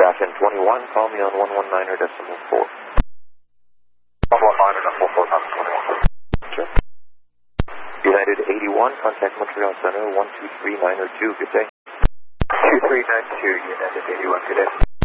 N21, call me on 119.4. 119.4, Sure. United 81, contact Montreal Center 123902. Good day. 2392, United 81, good day.